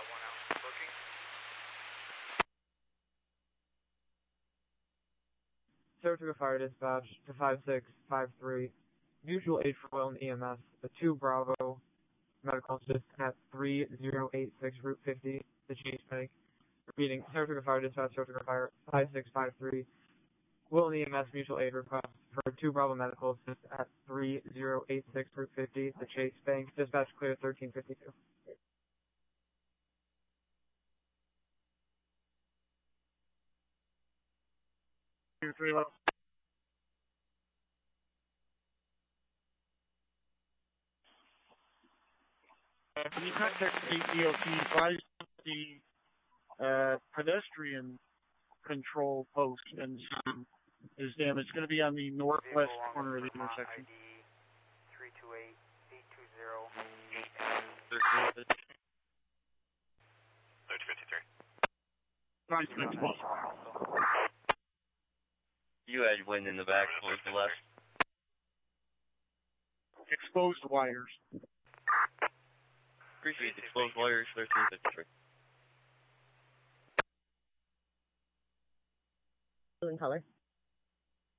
1 out. Booking. Saratoga Fire Dispatch to 5653. Mutual aid for oil and EMS. A 2 Bravo medical assist at 3086 Route 50, the Chase Bank. Repeating, Saratoga Fire Dispatch, Saratoga Fire 5653. Will and EMS mutual aid request for 2 Bravo medical assist at 3086 Route 50, the Chase Bank. Dispatch clear 1352. 3 left. Can you contact the DOT, advise the pedestrian control post and is damaged. It's going to be on the northwest corner of the intersection. 328-820-8. 3053. You had wind in the back towards the left. Exposed wires. Appreciate the exposed wires, 1353. Blue in color.